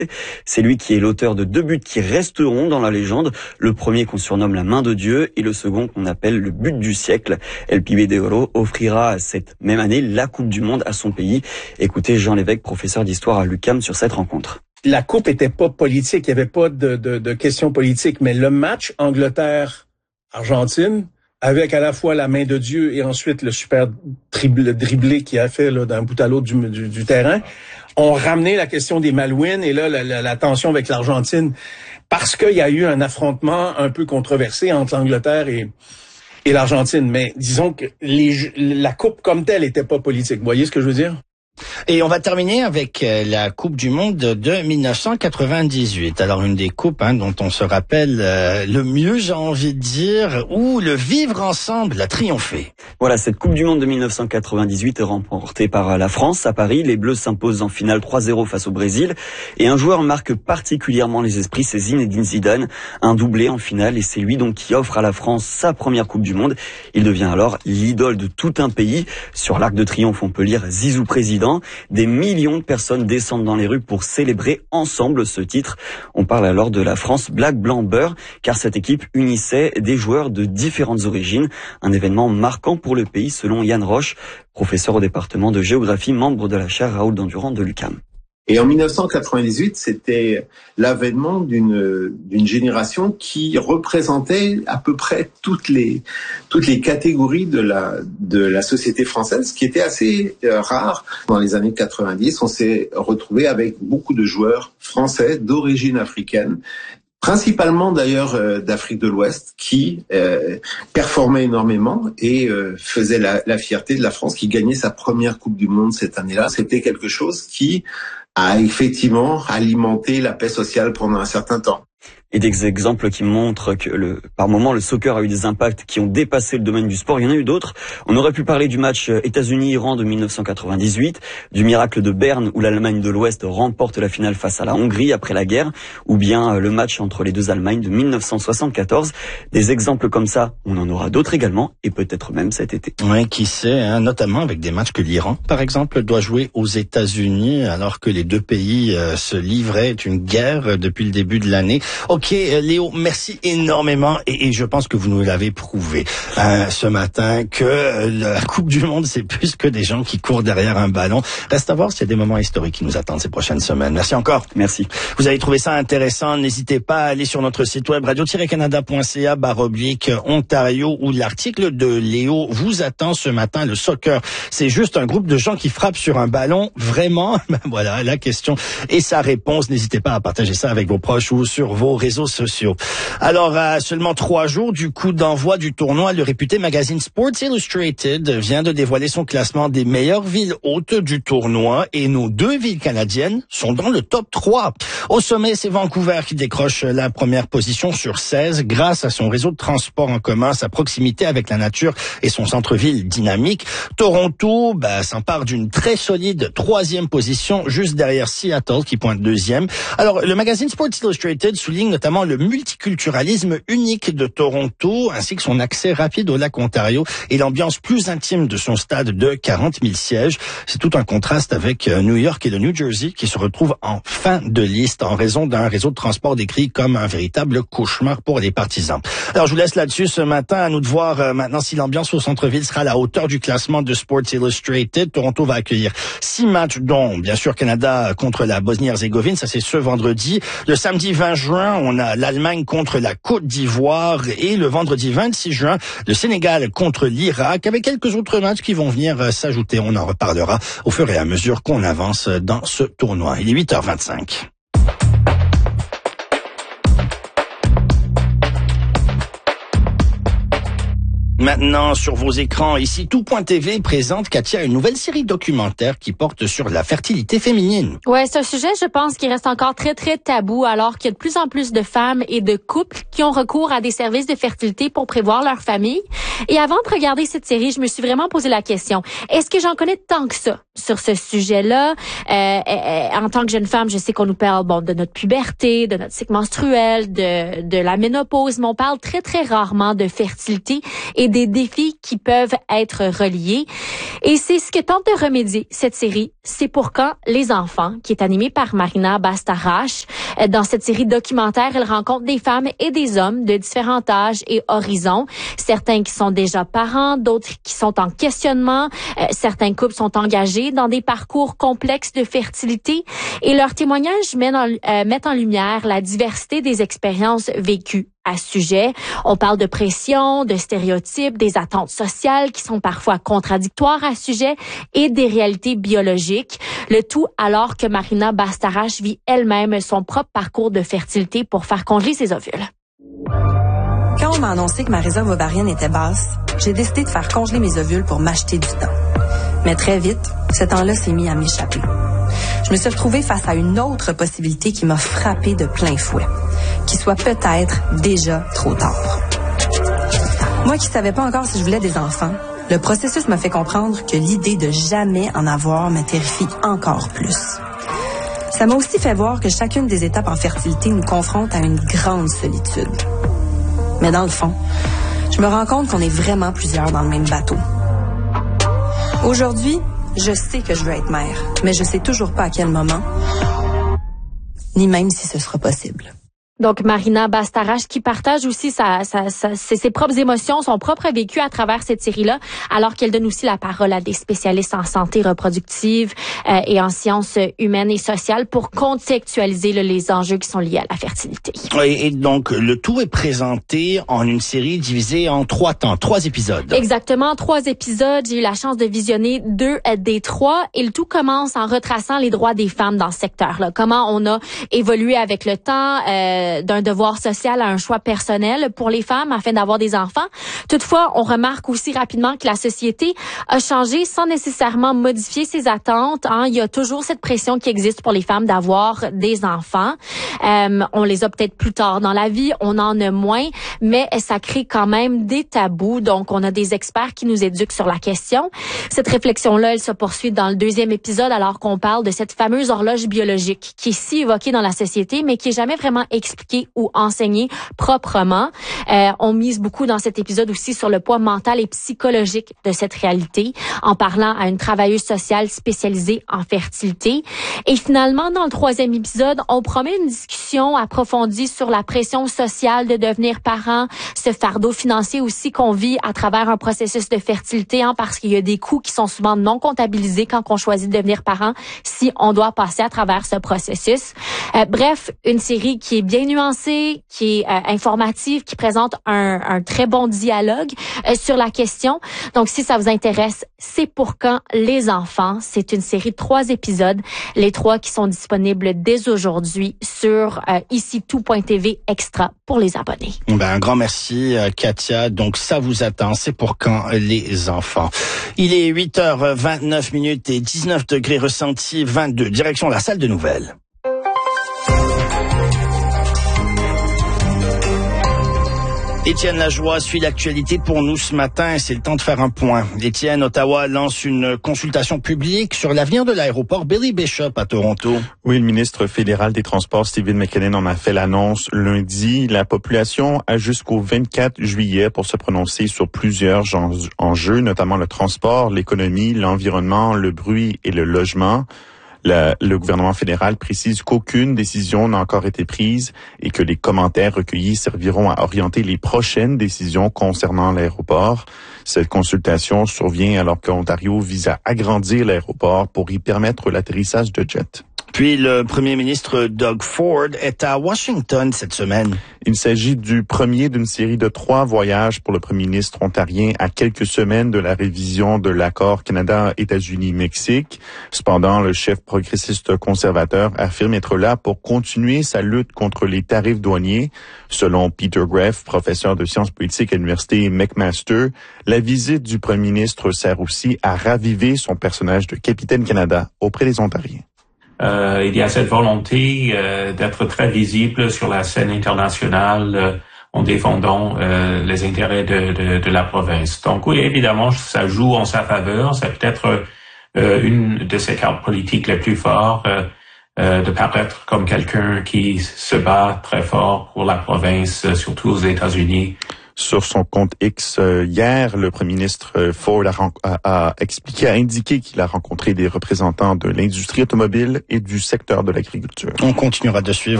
C'est lui qui est l'auteur de 2 buts qui resteront dans la légende. Le premier qu'on surnomme la main de Dieu et le second qu'on appelle le but du siècle. El Pibe de Oro offrira cette même année la Coupe du Monde à son pays. Écoutez Jean Lévesque, professeur d'histoire à l'UQAM, sur cette rencontre. La coupe était pas politique, il y avait pas de questions politiques, mais le match Angleterre-Argentine, avec à la fois la main de Dieu et ensuite le super dribblé qu'il a fait là, d'un bout à l'autre du terrain, ont ramené la question des Malouines et là la tension avec l'Argentine, parce qu'il y a eu un affrontement un peu controversé entre l'Angleterre et l'Argentine. Mais disons que la coupe comme telle était pas politique. Vous voyez ce que je veux dire? Et on va terminer avec la Coupe du Monde de 1998. Alors une des coupes dont on se rappelle le mieux, j'ai envie de dire, où le vivre ensemble a triomphé. Voilà, cette Coupe du Monde de 1998 est remportée par la France à Paris. Les Bleus s'imposent en finale 3-0 face au Brésil. Et un joueur marque particulièrement les esprits, c'est Zinedine Zidane. Un doublé en finale et c'est lui donc qui offre à la France sa première Coupe du Monde. Il devient alors l'idole de tout un pays. Sur l'Arc de Triomphe, on peut lire Zizou président. Des millions de personnes descendent dans les rues pour célébrer ensemble ce titre. On parle alors de la France Black Blanc Beurre, car cette équipe unissait des joueurs de différentes origines. Un événement marquant pour le pays, selon Yann Roche, professeur au département de géographie, membre de la chaire Raoul Dandurand de l'UQAM. Et en 1998, c'était l'avènement d'une génération qui représentait à peu près toutes les catégories de la société française, ce qui était assez rare. Dans les années 90, on s'est retrouvé avec beaucoup de joueurs français d'origine africaine, principalement d'ailleurs d'Afrique de l'Ouest, qui performaient énormément et faisaient la fierté de la France, qui gagnait sa première Coupe du Monde cette année-là. C'était quelque chose qui a effectivement alimenté la paix sociale pendant un certain temps. Et des exemples qui montrent que par moment le soccer a eu des impacts qui ont dépassé le domaine du sport. Il y en a eu d'autres. On aurait pu parler du match États-Unis-Iran de 1998, du miracle de Berne où l'Allemagne de l'Ouest remporte la finale face à la Hongrie après la guerre, ou bien le match entre les deux Allemagnes de 1974. Des exemples comme ça, on en aura d'autres également, et peut-être même cet été. Oui, qui sait, notamment avec des matchs que l'Iran, par exemple, doit jouer aux États-Unis, alors que les deux pays se livraient une guerre depuis le début de l'année. Ok, Léo, merci énormément et je pense que vous nous l'avez prouvé ce matin que la Coupe du Monde, c'est plus que des gens qui courent derrière un ballon. Reste à voir s'il y a des moments historiques qui nous attendent ces prochaines semaines. Merci encore. Merci. Vous avez trouvé ça intéressant, n'hésitez pas à aller sur notre site web radio-canada.ca/Ontario où l'article de Léo vous attend ce matin. Le soccer, c'est juste un groupe de gens qui frappent sur un ballon, vraiment? Voilà la question et sa réponse. N'hésitez pas à partager ça avec vos proches ou sur vos réseaux sociaux. Alors, à seulement 3 jours du coup d'envoi du tournoi, le réputé magazine Sports Illustrated vient de dévoiler son classement des meilleures villes hôtes du tournoi et nos 2 villes canadiennes sont dans le top 3. Au sommet, c'est Vancouver qui décroche la première position sur 16 grâce à son réseau de transport en commun, sa proximité avec la nature et son centre-ville dynamique. Toronto s'empare d'une très solide 3e position juste derrière Seattle qui pointe 2e. Alors, le magazine Sports Illustrated souligne notamment le multiculturalisme unique de Toronto, ainsi que son accès rapide au lac Ontario et l'ambiance plus intime de son stade de 40 000 sièges. C'est tout un contraste avec New York et le New Jersey qui se retrouvent en fin de liste en raison d'un réseau de transport décrit comme un véritable cauchemar pour les partisans. Alors je vous laisse là-dessus ce matin, à nous de voir maintenant si l'ambiance au centre-ville sera à la hauteur du classement de Sports Illustrated. Toronto va accueillir 6 matchs, dont bien sûr Canada contre la Bosnie-Herzégovine, ça c'est ce vendredi. Le samedi 20 juin, on a l'Allemagne contre la Côte d'Ivoire et le vendredi 26 juin, le Sénégal contre l'Irak, avec quelques autres matchs qui vont venir s'ajouter. On en reparlera au fur et à mesure qu'on avance dans ce tournoi. Il est 8h25. Maintenant, sur vos écrans, ici, Tout.tv présente, Katia, une nouvelle série documentaire qui porte sur la fertilité féminine. Ouais, c'est un sujet, je pense, qui reste encore très, très tabou, alors qu'il y a de plus en plus de femmes et de couples qui ont recours à des services de fertilité pour prévoir leur famille. Et avant de regarder cette série, je me suis vraiment posé la question, est-ce que j'en connais tant que ça sur ce sujet-là. En tant que jeune femme, je sais qu'on nous parle de notre puberté, de notre cycle menstruel, de la ménopause, mais on parle très, très rarement de fertilité et des défis qui peuvent être reliés. Et c'est ce que tente de remédier cette série, C'est pour quand les enfants, qui est animée par Marina Bastarache. Dans cette série documentaire, elle rencontre des femmes et des hommes de différents âges et horizons. Certains qui sont déjà parents, d'autres qui sont en questionnement. Certains couples sont engagés dans des parcours complexes de fertilité. Et leurs témoignages mettent en lumière la diversité des expériences vécues à ce sujet. On parle de pression, de stéréotypes, des attentes sociales qui sont parfois contradictoires à ce sujet et des réalités biologiques. Le tout alors que Marina Bastarache vit elle-même son propre parcours de fertilité pour faire congeler ses ovules. Quand on m'a annoncé que ma réserve ovarienne était basse, j'ai décidé de faire congeler mes ovules pour m'acheter du temps. Mais très vite, ce temps-là s'est mis à m'échapper. Je me suis retrouvée face à une autre possibilité qui m'a frappée de plein fouet. Qu'il soit peut-être déjà trop tard. Moi qui savais pas encore si je voulais des enfants, le processus m'a fait comprendre que l'idée de jamais en avoir me terrifie encore plus. Ça m'a aussi fait voir que chacune des étapes en fertilité nous confronte à une grande solitude. Mais dans le fond, je me rends compte qu'on est vraiment plusieurs dans le même bateau. Aujourd'hui, je sais que je veux être mère, mais je sais toujours pas à quel moment, ni même si ce sera possible. Donc, Marina Bastarache qui partage aussi ses propres émotions, son propre vécu à travers cette série-là, alors qu'elle donne aussi la parole à des spécialistes en santé reproductive et en sciences humaines et sociales pour contextualiser les enjeux qui sont liés à la fertilité. Oui, et donc, le tout est présenté en une série divisée en 3 épisodes. Exactement, 3 épisodes. J'ai eu la chance de visionner 2 des 3 et le tout commence en retraçant les droits des femmes dans ce secteur-là. Comment on a évolué avec le temps, d'un devoir social à un choix personnel pour les femmes afin d'avoir des enfants. Toutefois, on remarque aussi rapidement que la société a changé sans nécessairement modifier ses attentes. Il y a toujours cette pression qui existe pour les femmes d'avoir des enfants. On les a peut-être plus tard dans la vie, on en a moins, mais ça crée quand même des tabous. Donc, on a des experts qui nous éduquent sur la question. Cette réflexion-là, elle se poursuit dans le 2e épisode alors qu'on parle de cette fameuse horloge biologique qui est si évoquée dans la société, mais qui est jamais vraiment expliquée ou enseigner proprement. On mise beaucoup dans cet épisode aussi sur le poids mental et psychologique de cette réalité, en parlant à une travailleuse sociale spécialisée en fertilité. Et finalement, dans le 3e épisode, on promet une discussion approfondie sur la pression sociale de devenir parent, ce fardeau financier aussi qu'on vit à travers un processus de fertilité, parce qu'il y a des coûts qui sont souvent non comptabilisés quand on choisit de devenir parent, si on doit passer à travers ce processus. Bref, une série qui est bien nuancée, qui est informative, qui présente un très bon dialogue sur la question. Donc, si ça vous intéresse, C'est pour quand les enfants. C'est une série de 3 épisodes, les 3 qui sont disponibles dès aujourd'hui sur ici-tout.tv extra pour les abonnés. Un grand merci, Katia. Donc, ça vous attend. C'est pour quand les enfants. Il est 8h29 et 19 degrés ressenti 22. Direction la salle de nouvelles. Étienne Lajoie suit l'actualité pour nous ce matin. C'est le temps de faire un point. Étienne, Ottawa lance une consultation publique sur l'avenir de l'aéroport Billy Bishop à Toronto. Oui, le ministre fédéral des Transports, Stephen McKinnon, en a fait l'annonce lundi. La population a jusqu'au 24 juillet pour se prononcer sur plusieurs enjeux, notamment le transport, l'économie, l'environnement, le bruit et le logement. Le gouvernement fédéral précise qu'aucune décision n'a encore été prise et que les commentaires recueillis serviront à orienter les prochaines décisions concernant l'aéroport. Cette consultation survient alors qu'Ontario vise à agrandir l'aéroport pour y permettre l'atterrissage de jets. Puis le premier ministre Doug Ford est à Washington cette semaine. Il s'agit du premier d'une série de 3 voyages pour le premier ministre ontarien à quelques semaines de la révision de l'accord Canada-États-Unis-Mexique. Cependant, le chef progressiste conservateur affirme être là pour continuer sa lutte contre les tarifs douaniers. Selon Peter Greff, professeur de sciences politiques à l'université McMaster, la visite du premier ministre sert aussi à raviver son personnage de capitaine Canada auprès des Ontariens. Il y a cette volonté d'être très visible sur la scène internationale en défendant les intérêts de la province. Donc oui, évidemment, ça joue en sa faveur. C'est peut-être une de ses cartes politiques les plus fortes, de paraître comme quelqu'un qui se bat très fort pour la province, surtout aux États-Unis. Sur son compte X hier, le premier ministre Ford a indiqué qu'il a rencontré des représentants de l'industrie automobile et du secteur de l'agriculture. On continuera de suivre.